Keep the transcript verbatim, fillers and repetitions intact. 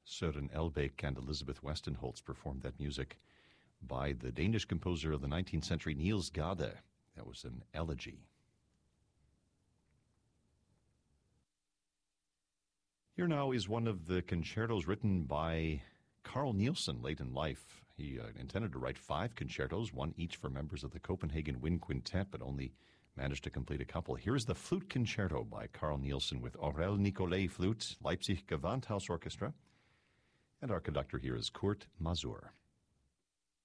Søren Elbæk and Elizabeth Westenholz performed that music by the Danish composer of the nineteenth century, Niels Gade. That was an elegy. Here now is one of the concertos written by Carl Nielsen late in life. He uh, intended to write five concertos, one each for members of the Copenhagen Wind Quintet, but only managed to complete a couple. Here's the Flute Concerto by Carl Nielsen with Aurel Nicolai Flute, Leipzig Gewandhaus Orchestra. And our conductor here is Kurt Masur.